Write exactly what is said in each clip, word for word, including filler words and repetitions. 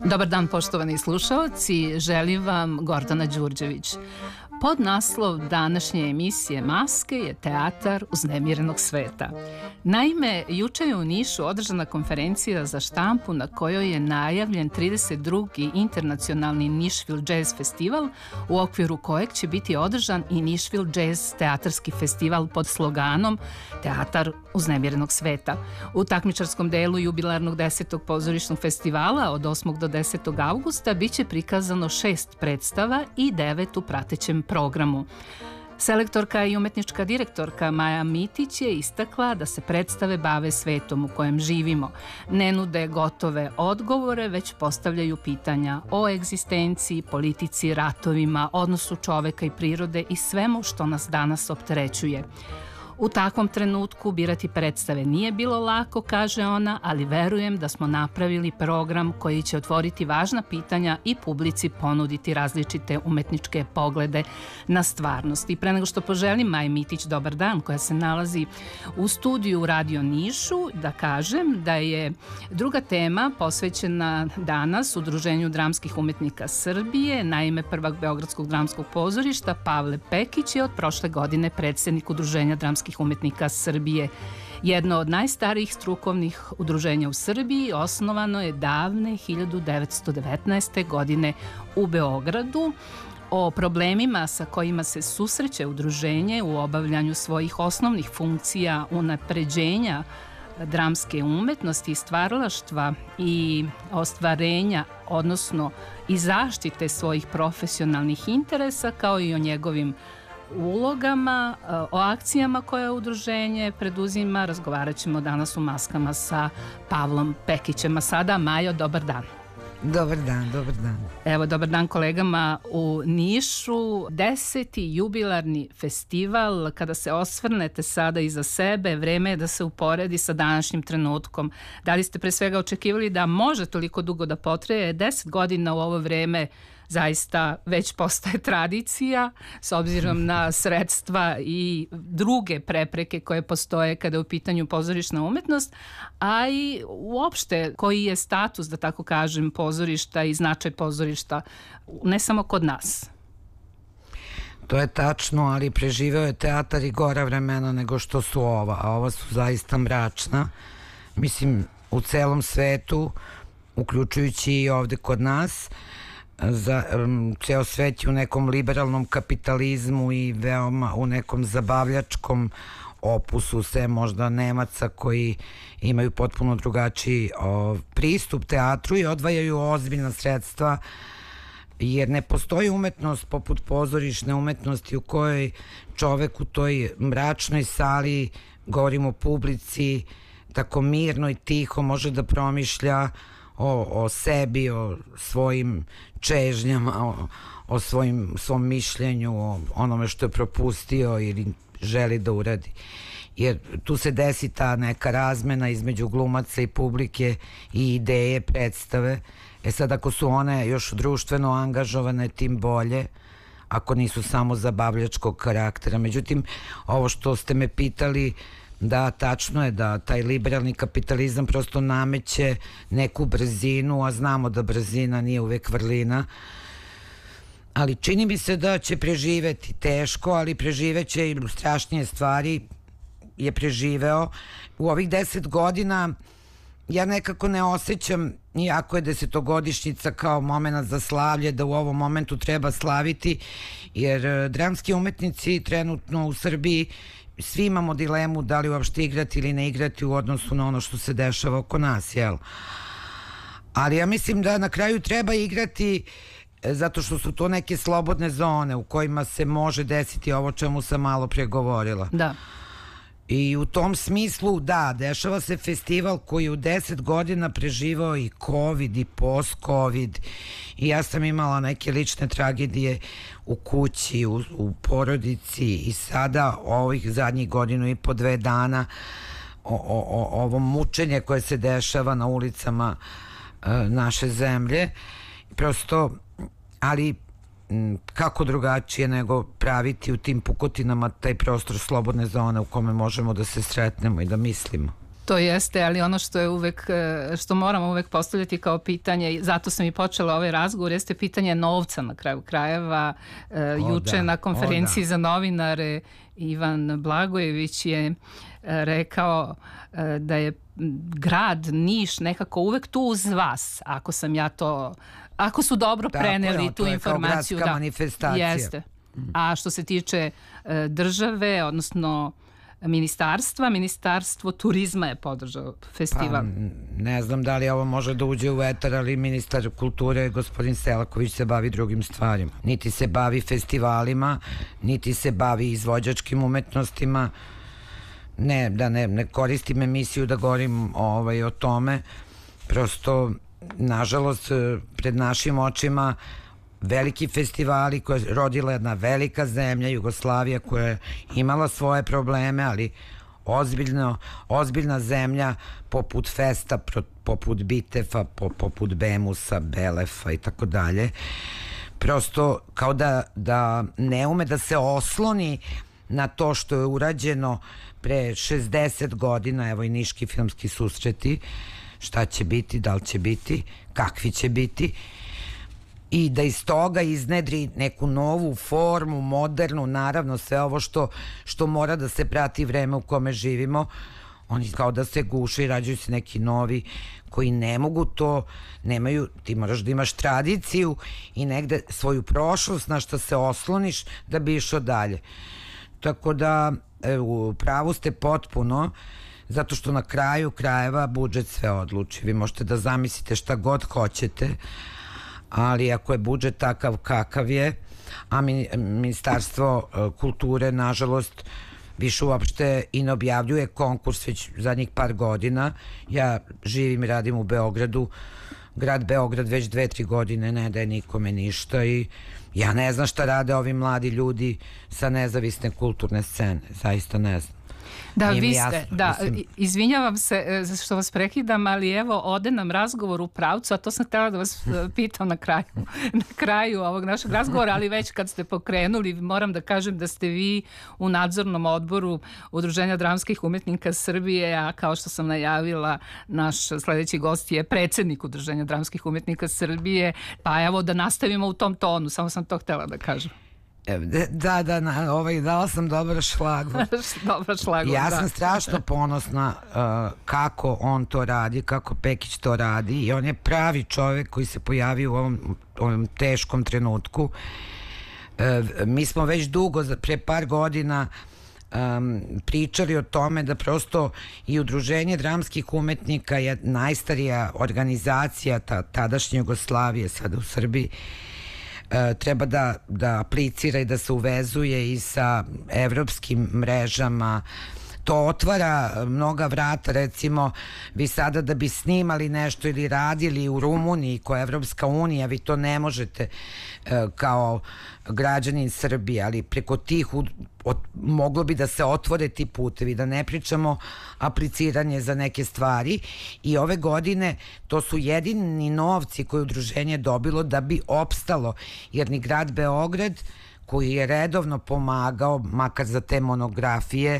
Dobar dan, poštovani slušaoci, želim vam Gordana Đurđević. Podnaslov današnje emisije Maske je Teatar uznemirenog sveta. Naime, juče je u Nišu održana konferencija za štampu na kojoj je najavljen trideset drugi internacionalni Nashville Jazz Festival, u okviru kojeg će biti održan i Nashville Jazz teatarski festival pod sloganom Teatar uznemirenog sveta. U takmičarskom delu jubilarnog desetog pozorišnog festivala od osmog do desetog avgusta biće prikazano šest predstava i devet u pratećem programu. Selektorka i umetnička direktorka Maja Mitić je istakla da se predstave bave svetom u kojem živimo. Ne nude gotove odgovore, već postavljaju pitanja o egzistenciji, politici, ratovima, odnosu čoveka i prirode i svemu što nas danas opterećuje. U takvom trenutku birati predstave nije bilo lako, kaže ona, ali verujem da smo napravili program koji će otvoriti važna pitanja i publici ponuditi različite umetničke poglede na stvarnost. I pre nego što poželim Maji Mitić dobar dan, koja se nalazi u studiju u Radio Nišu, da kažem da je druga tema posvećena danas Udruženju dramskih umetnika Srbije. Naime, prvak Beogradskog dramskog pozorišta Pavle Pekić je od prošle godine predsednik Udruženja dramskih umetnika Srbije. Jedno od najstarijih strukovnih udruženja u Srbiji osnovano je davne hiljadu devetsto devetnaeste. godine u Beogradu. O problemima sa kojima se susreće udruženje u obavljanju svojih osnovnih funkcija unapređenja dramske umetnosti i stvaralaštva i ostvarenja, odnosno i zaštite svojih profesionalnih interesa, kao i o njegovim ulogama, o akcijama koje udruženje preduzima, razgovarat ćemo danas u Maskama sa Pavlom Pekićem. A sada, Majo, dobar dan. Dobar dan, dobar dan. Evo, dobar dan kolegama u Nišu. Deseti jubilarni festival, kada se osvrnete sada iza sebe, vreme je da se uporedi sa današnjim trenutkom. Da li ste pre svega očekivali da može toliko dugo da potraje? Deset godina u ovo vreme zaista već postaje tradicija, s obzirom na sredstva i druge prepreke koje postoje kada je u pitanju pozorišna umetnost, a i uopšte koji je status, da tako kažem, pozorišta i značaj pozorišta, ne samo kod nas. To je tačno, ali preživeo je teatar i gora vremena nego što su ova, a ova su zaista mračna. Mislim, u celom svetu, uključujući i ovde kod nas, za um, ceo svet je u nekom liberalnom kapitalizmu i veoma u nekom zabavljačkom opusu, sve možda Nemaca koji imaju potpuno drugačiji o, pristup teatru i odvajaju ozbiljna sredstva, jer ne postoji umetnost poput pozorišne umetnosti u kojoj čovek u toj mračnoj sali, govorimo o publici, tako mirno i tiho može da promišlja O, o sebi, o svojim čežnjama, o, o svojim, svom mišljenju, o onome što je propustio ili želi da uradi. Jer tu se desi ta neka razmena između glumaca i publike i ideje, predstave. E sad, ako su one još društveno angažovane, tim bolje, ako nisu samo zabavljačkog karaktera. Međutim, ovo što ste me pitali, da, tačno je da taj liberalni kapitalizam prosto nameće neku brzinu, a znamo da brzina nije uvek vrlina, ali čini mi se da će preživeti teško, ali preživeće i strašnije stvari je preživeo. U ovih deset godina ja nekako ne osjećam, iako je desetogodišnjica kao moment za slavlje, da u ovom momentu treba slaviti, jer dramski umetnici trenutno u Srbiji svi imamo dilemu da li uopšte igrati ili ne igrati u odnosu na ono što se dešava oko nas, jel? Ali ja mislim da na kraju treba igrati zato što su to neke slobodne zone u kojima se može desiti ovo čemu sam malo pre govorila. Da. I u tom smislu, da, dešava se festival koji u deset godina preživao i COVID i post-COVID i ja sam imala neke lične tragedije u kući, u, u porodici i sada ovih zadnjih godinu i po dve dana o, o, o ovo mučenje koje se dešava na ulicama e, naše zemlje, prosto, ali kako drugačije nego praviti u tim pukotinama taj prostor slobodne zone u kome možemo da se sretnemo i da mislimo. To jeste, ali ono što je uvek, što moramo uvek postavljati kao pitanje, zato sam i počela ovaj razgovor, jeste pitanje novca na kraju krajeva. O, Juče da, na konferenciji da. za novinare Ivan Blagojević je rekao da je grad Niš nekako uvek tu uz vas, ako sam ja to, ako su dobro Tako preneli je, tu informaciju. To je kao gradska manifestacija. Jeste. A što se tiče države, odnosno ministarstva, Ministarstvo turizma je podržao festival. Pa, ne znam da li ovo može da uđe u etar, ali ministar kulture, gospodin Selaković, se bavi drugim stvarima. Niti se bavi festivalima, niti se bavi izvođačkim umetnostima. Ne, da ne, ne koristim emisiju da govorim ovaj, o tome. Prosto, nažalost, pred našim očima veliki festivali koje je rodila jedna velika zemlja, Jugoslavija, koja je imala svoje probleme, ali ozbiljno, ozbiljna zemlja poput Festa, poput Bitefa, poput Bemusa, Belefa i tako dalje. Prosto kao da, da ne ume da se osloni na to što je urađeno pre šezdeset godina, evo i Niški filmski susreti, šta će biti, da li će biti, kakvi će biti, i da iz toga iznedri neku novu formu, modernu, naravno sve ovo što, što mora da se prati vreme u kome živimo. Oni kao da se guše i rađuju se neki novi koji ne mogu to, nemaju, ti moraš da imaš tradiciju i negde svoju prošlost na što se osloniš da bi išao dalje. Tako da u pravu ste potpuno, zato što na kraju krajeva budžet sve odluči. Vi možete da zamislite šta god hoćete, ali ako je budžet takav kakav je, a Ministarstvo kulture, nažalost, više uopšte i ne objavljuje konkurs već zadnjih par godina. Ja živim i radim u Beogradu, grad Beograd već dve, tri godine ne daje nikome ništa i ja ne znam šta rade ovi mladi ljudi sa nezavisne kulturne scene, zaista ne znam. Da, vi ste, da, izvinjavam se što vas prekidam, ali evo, ode nam razgovor u pravcu, a to sam htjela da vas pitam na kraju, na kraju ovog našeg razgovora, ali već kad ste pokrenuli, moram da kažem da ste vi u nadzornom odboru Udruženja dramskih umetnika Srbije, a kao što sam najavila, naš sledeći gost je predsjednik Udruženja dramskih umetnika Srbije, pa evo da nastavimo u tom tonu, samo sam to htjela da kažem. Da, da, na, ovaj, dala sam dobar šlagvor. Dobar šlagvor, ja da. sam strašno ponosna uh, kako on to radi, kako Pekić to radi i on je pravi čovjek koji se pojavio u ovom, ovom teškom trenutku. Uh, mi smo već dugo, pre par godina, um, pričali o tome da prosto i Udruženje dramskih umetnika je najstarija organizacija ta, tadašnje Jugoslavije, sada u Srbiji, treba da, da aplicira i da se uvezuje i sa evropskim mrežama. To otvara mnoga vrata, recimo vi sada da bi snimali nešto ili radili u Rumuniji koja je Evropska unija, vi to ne možete kao građanin Srbije, ali preko tih od, moglo bi da se otvore ti putevi, da ne pričamo apliciranje za neke stvari i ove godine to su jedini novci koje udruženje dobilo da bi opstalo, jer ni grad Beograd koji je redovno pomagao, makar za te monografije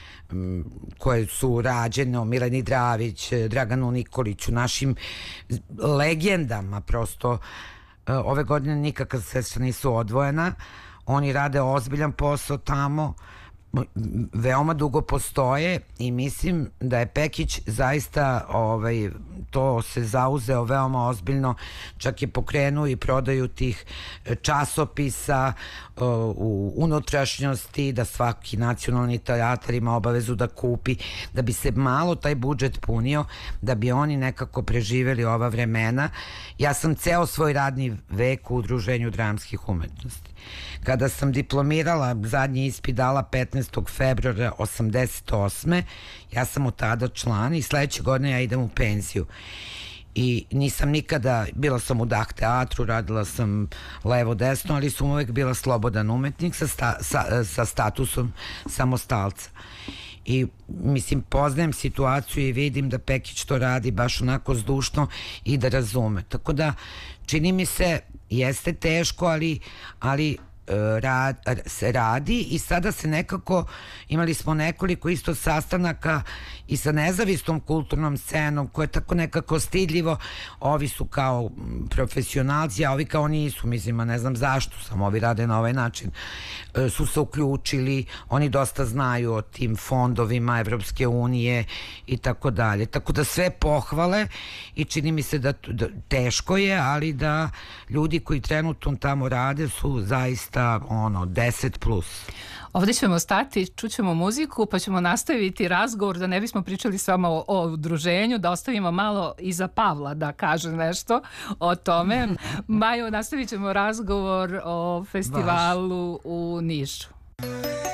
koje su rađene o Mileni Dravić, Draganu Nikoliću, našim legendama, prosto ove godine nikakva sredstva nisu odvojena, oni rade ozbiljan posao tamo, veoma dugo postoje i mislim da je Pekić zaista ovaj, to se zauzeo veoma ozbiljno, čak je pokrenuo i prodaju tih časopisa uh, u unutrašnjosti, da svaki nacionalni teatar ima obavezu da kupi, da bi se malo taj budžet punio, da bi oni nekako preživeli ova vremena. Ja sam ceo svoj radni vek u Udruženju dramskih umetnosti. Kada sam diplomirala, zadnji ispit dala petnaestog februara osamdeset osme. Ja sam od tada član i sledeće godine ja idem u penziju. I nisam nikada, bila sam u Dah teatru, radila sam levo desno, ali sam uvek bila slobodan umetnik sa, sta, sa, sa statusom samostalca. I mislim, poznajem situaciju i vidim da Pekić to radi baš onako zdušno i da razume. Tako da, čini mi se, jeste teško, ali, ali rad, se radi i sada se nekako, imali smo nekoliko isto sastanaka i sa nezavisnom kulturnom scenom koja je tako nekako stidljivo, ovi su kao profesionalci, a ovi kao nisu, mislim, a ne znam zašto, samo ovi rade na ovaj način, su se uključili, oni dosta znaju o tim fondovima Evropske unije i tako dalje, tako da sve pohvale i čini mi se da, da teško je, ali da ljudi koji trenutno tamo rade su zaista ono deset plus. Ovdje ćemo stati, čućemo muziku pa ćemo nastaviti razgovor, da ne bismo pričali samo o, o udruženju, da ostavimo malo i za Pavla da kaže nešto o tome. Majo, nastavit ćemo razgovor o festivalu Baš. U Nišu.